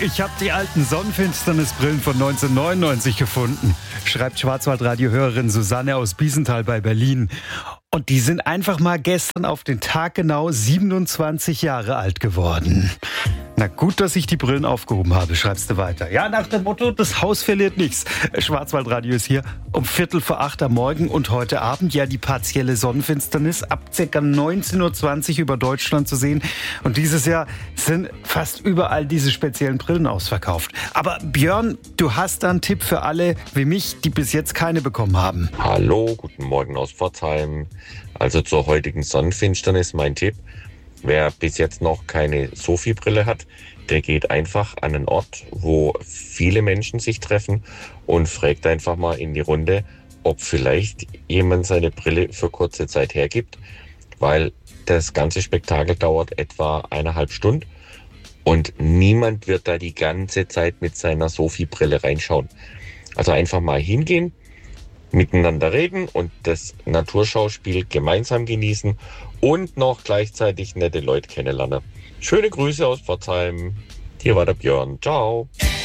Ich habe die alten Sonnenfinsternisbrillen von 1999 gefunden, schreibt Schwarzwaldradio-Hörerin Susanne aus Biesenthal bei Berlin. Und die sind einfach mal gestern auf den Tag genau 27 Jahre alt geworden. Na gut, dass ich die Brillen aufgehoben habe, schreibst du weiter. Ja, nach dem Motto, das Haus verliert nichts. Schwarzwaldradio ist hier um 7:45 am Morgen und heute Abend ja die partielle Sonnenfinsternis ab ca. 19.20 Uhr über Deutschland zu sehen. Und dieses Jahr sind fast überall diese speziellen Brillen ausverkauft. Aber Björn, du hast da einen Tipp für alle wie mich, die bis jetzt keine bekommen haben. Hallo, guten Morgen aus Pforzheim. Also zur heutigen Sonnenfinsternis mein Tipp. Wer bis jetzt noch keine Sophie-Brille hat, der geht einfach an einen Ort, wo viele Menschen sich treffen und fragt einfach mal in die Runde, ob vielleicht jemand seine Brille für kurze Zeit hergibt, weil das ganze Spektakel dauert etwa 1,5 Stunden und niemand wird da die ganze Zeit mit seiner Sophie-Brille reinschauen. Also einfach mal hingehen, miteinander reden und das Naturschauspiel gemeinsam genießen und noch gleichzeitig nette Leute kennenlernen. Schöne Grüße aus Pforzheim. Hier war der Björn. Ciao.